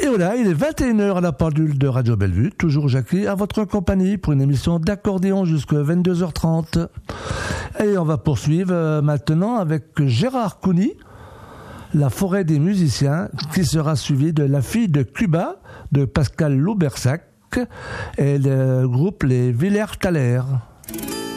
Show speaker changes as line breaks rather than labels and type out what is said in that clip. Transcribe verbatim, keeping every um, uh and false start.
voilà, il est vingt et une heures à la pendule de Radio Bellevue. Toujours Jackie à votre compagnie pour une émission d'accordéon jusqu'à vingt-deux heures trente. Et on va poursuivre maintenant avec Gérard Cougny, La forêt des musiciens, qui sera suivi de La fille de Cuba de Pascal Loubersac et le groupe Les Villers Thaler.